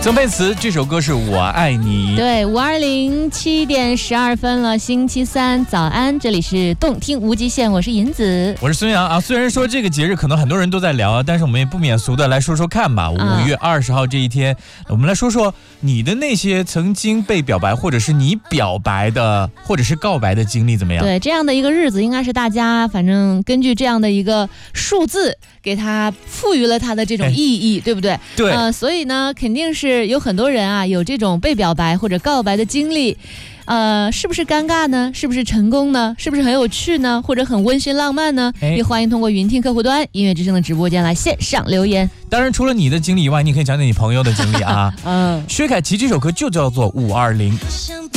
曾沛慈这首歌是我爱你。 对，520，7点12分了，星期三早安，这里是动听无极限，我是银子， 我是孙杨啊。虽然说这个节日可能很多人都在聊，但是我们也不免俗的来说说看吧。5月20号这一天，我们来说说你的那些曾经被表白，或者是你表白的，或者是告白的经历怎么样？ 对，这样的一个日子，应该是大家反正根据这样的一个数字，给它赋予了它的这种意义，对不对？ 对， 所以呢，肯定是有很多人啊，有这种被表白或者告白的经历。是不是尴尬呢？是不是成功呢？是不是很有趣呢？或者很温馨浪漫呢？也欢迎通过云听客户端音乐之声的直播间来线上留言。 当然除了你的经历以外，你可以讲讲你朋友的经历啊。薛凯琪这首歌就叫做520。